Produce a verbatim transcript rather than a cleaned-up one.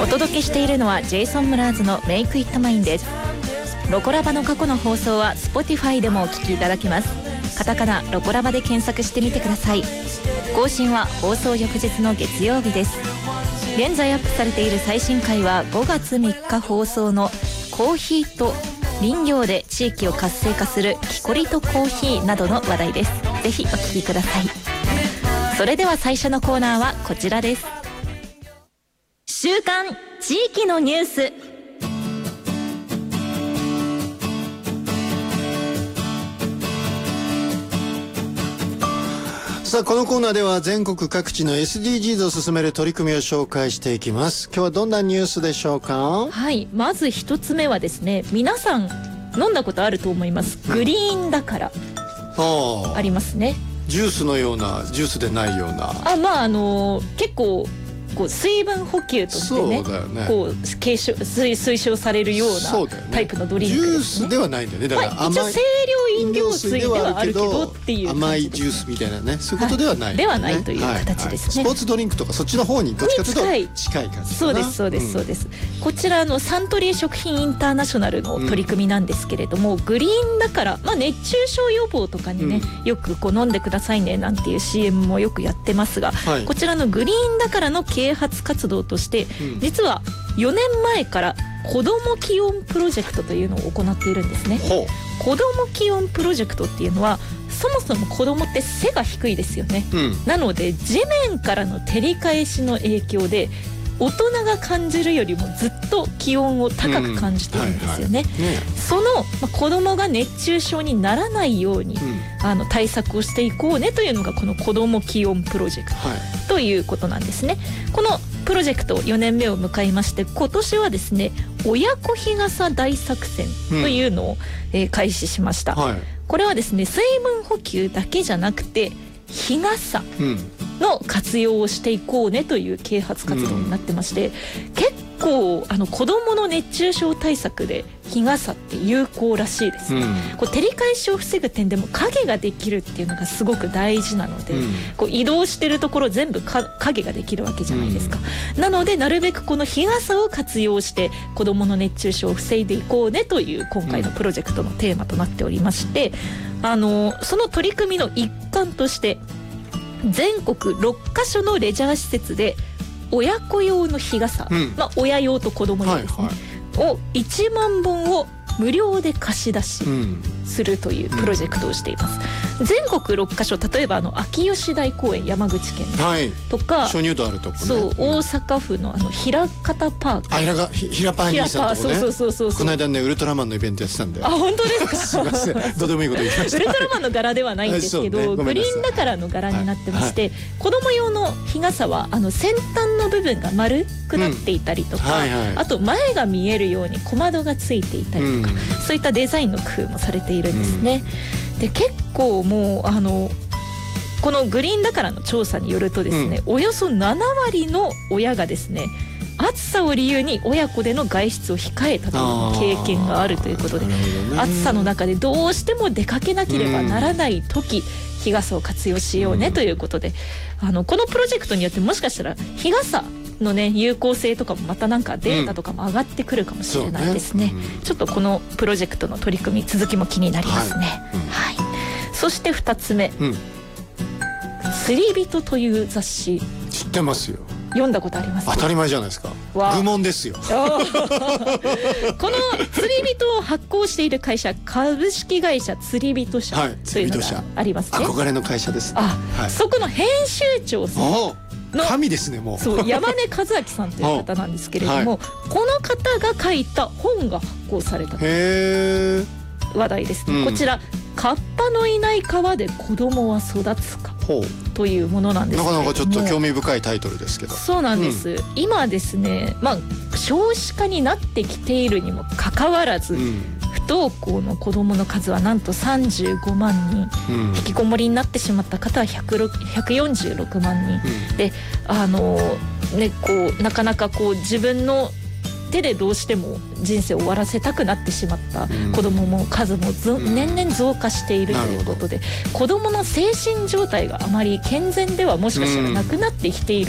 お届けしているのはジェイソン・ムラーズのメイクイットマインです。ロコラバの過去の放送は Spotify でもお聞きいただけます。カタカナロコラバで検索してみてください。更新は放送翌日の月曜日です。現在アップされている最新回はごがつみっか放送のコーヒーと林業で地域を活性化するキコリとコーヒーなどの話題です。ぜひお聞きください。それでは最初のコーナーはこちらです。週刊地域のニュース。 さあ、このコーナーでは全国各地の エスディージーズ を進める取り組みを紹介していきます。今日はどんなニュースでしょうか？ はい、まず一つ目はですね、皆さん飲んだことあると思います、グリーンだから、あありますね。 ジュースのような、ジュースでないような、 あ、まああのー、結構こう水分補給としてね、 そうだよね、こう継承推奨されるようなタイプのドリンクですね。 ジュースではないんだよね。だから甘い、 まあ、一応清涼飲料水ではあるけどっていう感じ、 甘いジュースみたいなね、そういうことではない、ね、 ではないという形ですね、 はいはい、スポーツドリンクとかそっちの方にどっちかというと近い近い感じかな。 そうですそうですそうです、うん、こちらのサントリー食品インターナショナルの取り組みなんですけれども、うん、グリーンだから、まあ、熱中症予防とかにね、うん、よくこう飲んでくださいねなんていう シーエム もよくやってますが、はい、こちらのグリーンだからの啓発活動として、うん、実はよねんまえから子ども気温プロジェクトというのを行っているんですね。子ども気温プロジェクトっていうのは、そもそも子どもって背が低いですよね、うん、なので地面からの照り返しの影響で大人が感じるよりもずっと気温を高く感じているんですよね、うんはいはいね、その、まあ、子どもが熱中症にならないように、うん、あの対策をしていこうねというのがこの子ども気温プロジェクト、はい、ということなんですね。このプロジェクトよねんめを迎えまして、今年はですね、親子日傘大作戦というのを、うんえー、開始しました、はい、これはですね、水分補給だけじゃなくて日傘の活用をしていこうねという啓発活動になってまして、うん、結構あの子どもの熱中症対策で日傘って有効らしいですね、うん、こう照り返しを防ぐ点でも影ができるっていうのがすごく大事なので、うん、こう移動してるところ全部か影ができるわけじゃないですか、うん、なのでなるべくこの日傘を活用して子どもの熱中症を防いでいこうねという今回のプロジェクトのテーマとなっておりまして、あのその取り組みの一環として全国ろっかしょのレジャー施設で親子用の日傘、うんまあ、親用と子供用ですね、はいはい、をいちまんぼんを無料で貸し出しするというプロジェクトをしています、うん、全国ろっかしょ、例えばあの秋吉台公園、山口県とか、 はい、鍾乳洞あるとこね、 そう、うん、大阪府のあの枚方パーク、 あ、ひらがひらパー兄さんのとこね、 そうそうそうそう、 この間ねウルトラマンのイベントやってたんで。 あ、本当ですか？ すいません、どうでもいいこと言いました。 ウルトラマンの柄ではないんですけど、ね、グリーンだからの柄になってまして、はいはい、子供用の日傘はあの先端の部分が丸くなっていたりとか、うんはいはい、あと前が見えるように小窓がついていたりとか、うん、そういったデザインの工夫もされているんですね、うん、で結構もうあのこのグリーンだからの調査によるとですね、うん、およそななわりの親がですね、暑さを理由に親子での外出を控えたという経験があるということで、暑さの中でどうしても出かけなければならない時、うん、日傘を活用しようねということで、あのこのプロジェクトによってもしかしたら日傘のね有効性とかもまたなんかデータとかも上がってくるかもしれないですね、うんねうん、ちょっとこのプロジェクトの取り組み続きも気になりますね、はいうんはい、そしてふたつめ、うん、釣り人という雑誌、 知ってますよ。 読んだことありますか？ 当たり前じゃないですか。愚問ですよ。この釣り人を発行している会社、株式会社釣り人社というのがありますね、 憧れの会社です、ね、 あ、はい、そこの編集長さんの神ですね、もう。 そう、山根和明さんという方なんですけれども、はい、この方が書いた本が発行されたへ話題ですね、うん、こちらカッパのいない川で子供は育つかというものなんですけれども、 なかなかちょっと興味深いタイトルですけど。 そうなんです、うん、今ですね、まあ、少子化になってきているにもかかわらず、うん、不登校の子どもの数はなんとさんじゅうごまんにん、うん、引きこもりになってしまった方はひゃくよんじゅうろくまんにん、うん、で、あのね、こうなかなかこう自分の手でどうしても人生を終わらせたくなってしまった子どもも数もず、うん、年々増加しているということで、子どもの精神状態があまり健全ではもしかしたらなくなってきている